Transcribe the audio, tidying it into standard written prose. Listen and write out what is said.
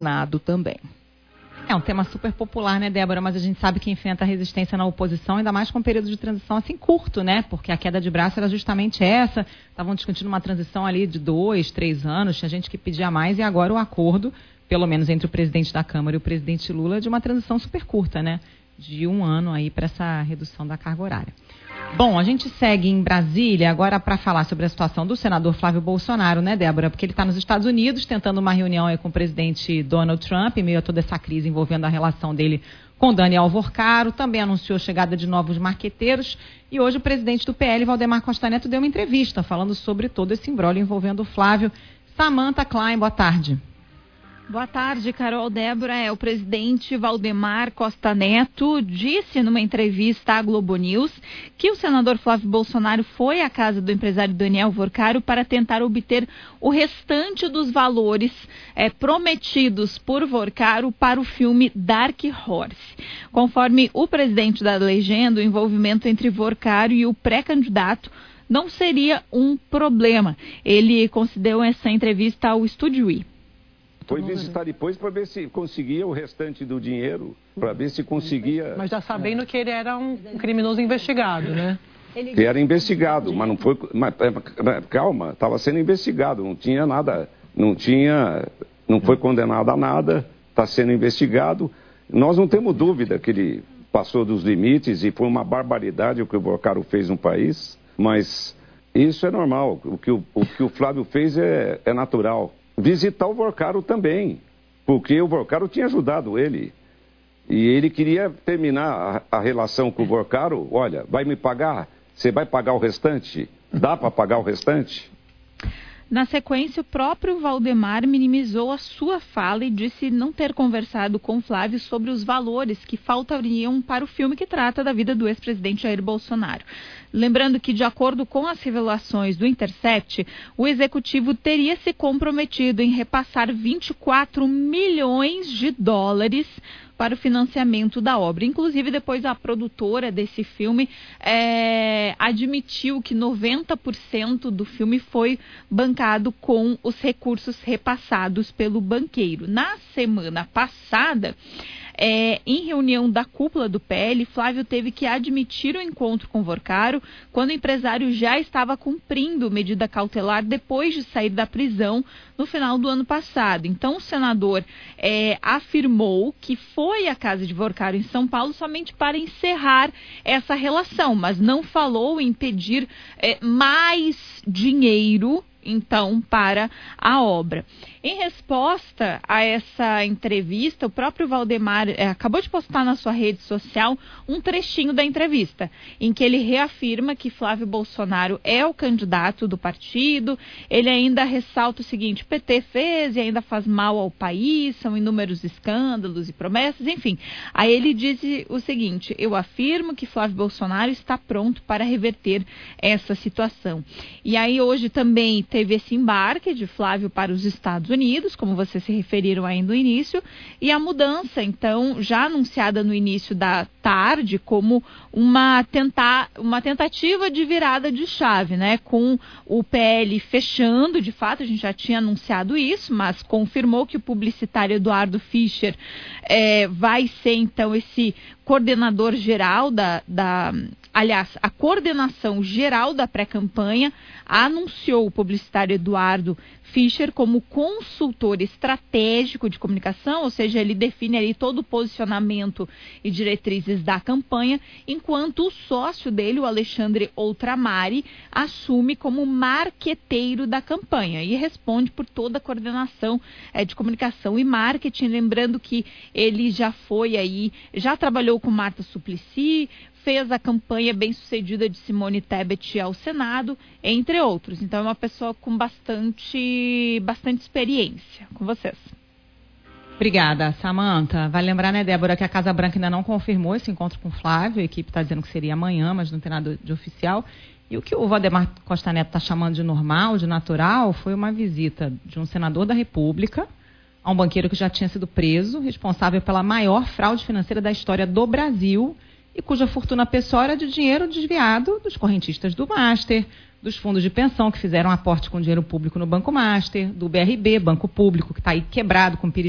Senado também. É um tema super popular, né, Débora? Mas a gente sabe que enfrenta resistência na oposição, ainda mais com um período de transição assim curto, né? Porque a queda de braço era justamente essa. Estavam discutindo uma transição ali de 2, 3 anos, tinha gente que pedia mais, e agora o acordo, pelo menos entre o presidente da Câmara e o presidente Lula, de uma transição super curta, né? De 1 ano aí para essa redução da carga horária. Bom, a gente segue em Brasília agora para falar sobre a situação do senador Flávio Bolsonaro, né, Débora? Porque ele está nos Estados Unidos tentando uma reunião aí com o presidente Donald Trump, em meio a toda essa crise envolvendo a relação dele com Daniel Worcaro. Também anunciou a chegada de novos marqueteiros. E hoje o presidente do PL, Valdemar Costa Neto, deu uma entrevista falando sobre todo esse imbróglio envolvendo o Flávio. Samantha Klein, boa tarde. Boa tarde, Carol. Débora, o presidente Valdemar Costa Neto disse numa entrevista à Globo News que o senador Flávio Bolsonaro foi à casa do empresário Daniel Worcaro para tentar obter o restante dos valores prometidos por Worcaro para o filme Dark Horse. Conforme o presidente da legenda, o envolvimento entre Worcaro e o pré-candidato não seria um problema. Ele concedeu essa entrevista ao Estúdio I. Foi visitar depois para ver se conseguia o restante do dinheiro, para ver se conseguia... Mas já sabendo que ele era um criminoso investigado, né? Ele era investigado, mas não foi... calma, estava sendo investigado, não tinha nada, não foi condenado a nada, está sendo investigado. Nós não temos dúvida que ele passou dos limites e foi uma barbaridade o que o Worcaro fez no país, mas isso é normal, o que o Flávio fez é natural. Visitar o Worcaro também, porque o Worcaro tinha ajudado ele. E ele queria terminar a relação com o Worcaro. Olha, vai me pagar? Você vai pagar o restante? Dá para pagar o restante? Na sequência, o próprio Valdemar minimizou a sua fala e disse não ter conversado com Flávio sobre os valores que faltariam para o filme que trata da vida do ex-presidente Jair Bolsonaro. Lembrando que, de acordo com as revelações do Intercept, o executivo teria se comprometido em repassar 24 milhões de dólares para o financiamento da obra. Inclusive, depois a produtora desse filme admitiu que 90% do filme foi bancado com os recursos repassados pelo banqueiro. Na semana passada, em reunião da cúpula do PL, Flávio teve que admitir o encontro com Worcaro quando o empresário já estava cumprindo medida cautelar depois de sair da prisão no final do ano passado. Então, o senador afirmou que foi à casa de Worcaro em São Paulo somente para encerrar essa relação, mas não falou em pedir mais dinheiro, então, para a obra. Em resposta a essa entrevista, o próprio Valdemar acabou de postar na sua rede social um trechinho da entrevista, em que ele reafirma que Flávio Bolsonaro é o candidato do partido. Ele ainda ressalta o seguinte: PT fez e ainda faz mal ao país, são inúmeros escândalos e promessas, enfim. Aí ele diz o seguinte: eu afirmo que Flávio Bolsonaro está pronto para reverter essa situação. E aí hoje também teve esse embarque de Flávio para os Estados Unidos, como vocês se referiram aí no início, e a mudança, então, já anunciada no início da tarde como uma tentativa de virada de chave, né? Com o PL fechando, de fato, a gente já tinha anunciado isso, mas confirmou que o publicitário Eduardo Fischer vai ser, então, esse coordenador geral aliás, a coordenação geral da pré-campanha anunciou o publicitário Eduardo Fischer como consultor estratégico de comunicação, ou seja, ele define ali todo o posicionamento e diretrizes da campanha, enquanto o sócio dele, o Alexandre Outramari, assume como marqueteiro da campanha e responde por toda a coordenação de comunicação e marketing. Lembrando que ele já trabalhou com Marta Suplicy, fez a campanha bem-sucedida de Simone Tebet ao Senado, entre outros. Então, é uma pessoa com bastante experiência. Com vocês. Obrigada, Samantha. Vale lembrar, né, Débora, que a Casa Branca ainda não confirmou esse encontro com o Flávio. A equipe está dizendo que seria amanhã, mas não tem nada de oficial. E o que o Valdemar Costa Neto está chamando de normal, de natural, foi uma visita de um senador da República a um banqueiro que já tinha sido preso, responsável pela maior fraude financeira da história do Brasil, e cuja fortuna pessoal era de dinheiro desviado dos correntistas do Master, dos fundos de pensão que fizeram aporte com dinheiro público no Banco Master, do BRB, Banco Público, que está aí quebrado com